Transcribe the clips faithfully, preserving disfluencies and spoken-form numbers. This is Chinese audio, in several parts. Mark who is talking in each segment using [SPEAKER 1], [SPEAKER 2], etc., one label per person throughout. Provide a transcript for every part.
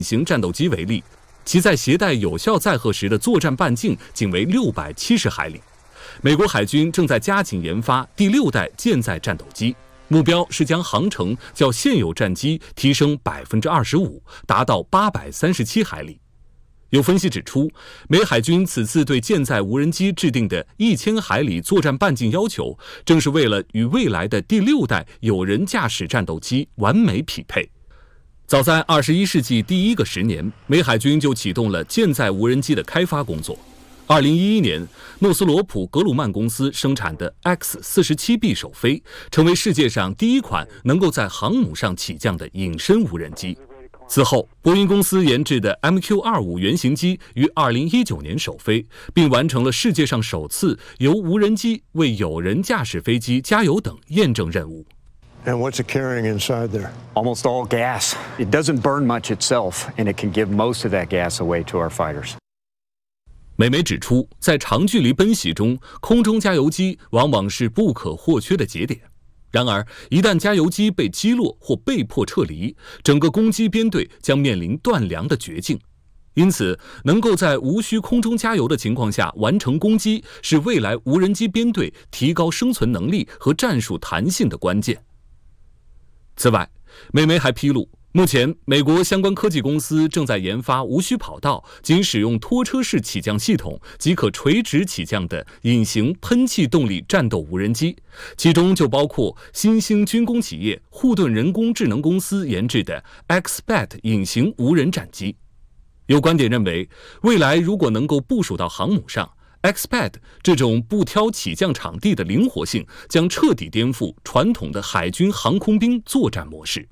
[SPEAKER 1] 型战斗机为例，其在携带有效载荷时的作战半径仅为六百七十海里。美国海军正在加紧研发第六代舰载战斗机，目标是将航程较现有战机提升 百分之二十五， 达到八百三十七海里。有分析指出，美海军此次对舰载无人机制定的一千海里作战半径要求，正是为了与未来的第六代有人驾驶战斗机完美匹配。早在二十一世纪第一个十年，美海军就启动了舰载无人机的开发工作。二零一一年，诺斯罗普格鲁曼公司生产的 X 四十七 B 首飞，成为世界上第一款能够在航母上起降的隐身无人机。此后，波音公司研制的 M Q 二十五 原型机于二零一九年首飞，并完成了世界上首次由无人机为有人驾驶飞机加油等验证任务。
[SPEAKER 2] And what's it carrying inside there?
[SPEAKER 3] Almost all gas. It doesn't burn much itself, and it can give most of that gas away to our fighters.
[SPEAKER 1] 美媒指出，在长距离奔袭中，空中加油机往往是不可或缺的节点。然而，一旦加油机被击落或被迫撤离，整个攻击编队将面临断粮的绝境。因此，能够在无需空中加油的情况下完成攻击，是未来无人机编队提高生存能力和战术弹性的关键。此外，美媒还披露，目前美国相关科技公司正在研发无需跑道、仅使用拖车式起降系统即可垂直起降的隐形喷气动力战斗无人机，其中就包括新兴军工企业护盾人工智能公司研制的 X B A T 隐形无人战机。有观点认为，未来如果能够部署到航母上， X B A T 这种不挑起降场地的灵活性将彻底颠覆传统的海军航空兵作战模式。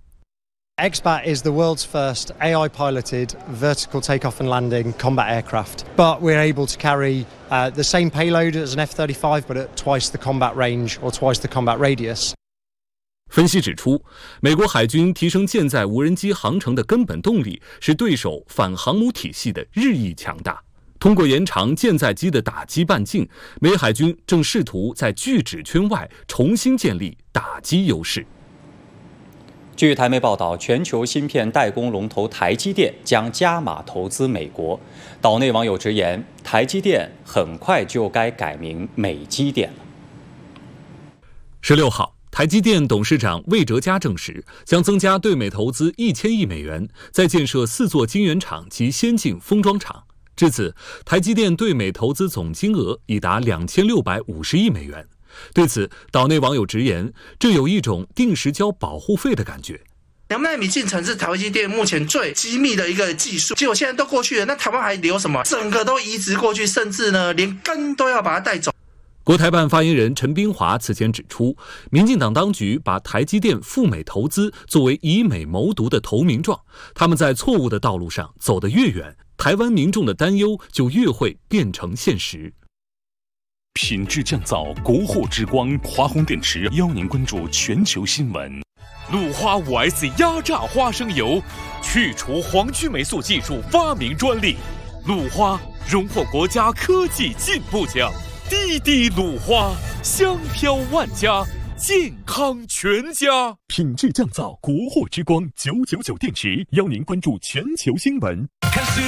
[SPEAKER 4] X B A T is the world's first A I-piloted vertical takeoff and landing combat aircraft, but we're able to carry uh, the same payload as an F thirty-five, but at twice the combat range or twice the combat radius.
[SPEAKER 1] 分析指出，美国海军提升舰载无人机航程的根本动力是对手反航母体系的日益强大。通过延长舰载机的打击半径，美海军正试图在拒止圈外重新建立打击优势。
[SPEAKER 5] 据台媒报道，全球芯片代工龙头台积电将加码投资美国。岛内网友直言，台积电很快就该改名美积电了。
[SPEAKER 1] 十六号，台积电董事长魏哲嘉证实，将增加对美投资一千亿美元，在建设四座晶圆厂及先进封装厂。至此，台积电对美投资总金额已达两千六百五十亿美元。对此，岛内网友直言，这有一种定时交保护费的感觉。
[SPEAKER 6] 两奈米进程是台积电目前最机密的一个技术，结果现在都过去了，那台湾还留什么？整个都移植过去，甚至呢，连根都要把它带走。
[SPEAKER 1] 国台办发言人陈斌华此前指出，民进党当局把台积电赴美投资作为以美谋独的投名状，他们在错误的道路上走得越远，台湾民众的担忧就越会变成现实。
[SPEAKER 7] 品质降噪，国货之光，华虹电池邀您关注全球新闻。鲁花 五 S 压榨花生油，去除黄曲霉素技术发明专利。鲁花荣获国家科技进步奖。滴滴鲁花，香飘万家，健康全家。品质降噪，国货之光，九九九电池邀您关注全球新闻。